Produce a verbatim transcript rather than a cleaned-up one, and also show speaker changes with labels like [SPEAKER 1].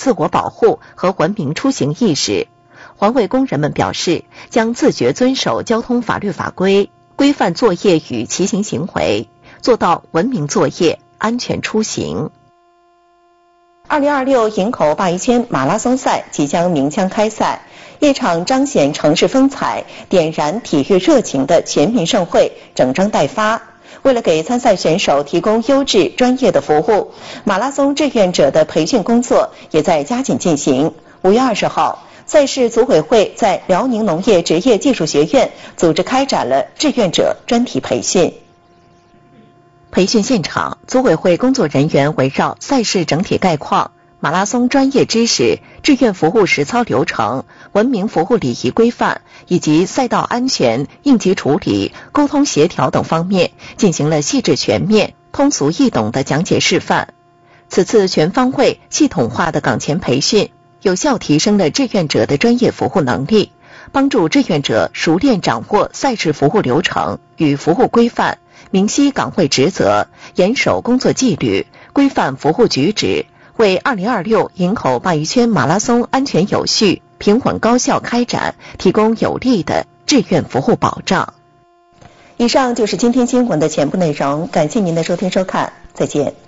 [SPEAKER 1] 自我保护和文明出行意识。环卫工人们表示，将自觉遵守交通法律法规，规范作业与骑行行为，做到文明作业、安全出行。二零二六营口鲅鱼圈马拉松赛即将鸣枪开赛，一场彰显城市风采、点燃体育热情的全民盛会整装待发。为了给参赛选手提供优质专业的服务，马拉松志愿者的培训工作也在加紧进行。五月二十号，赛事组委会在辽宁农业职业技术学院组织开展了志愿者专题培训。培训现场，组委会工作人员围绕赛事整体概况、马拉松专业知识、志愿服务实操流程、文明服务礼仪规范以及赛道安全、应急处理、沟通协调等方面进行了细致全面、通俗易懂的讲解示范。此次全方位、系统化的岗前培训，有效提升了志愿者的专业服务能力，帮助志愿者熟练掌握赛事服务流程与服务规范，明晰岗位职责，严守工作纪律，规范服务举止，为二零二六营口鲅鱼圈马拉松安全有序、平稳高效开展提供有力的志愿服务保障。以上就是今天新闻的全部内容，感谢您的收听收看，再见。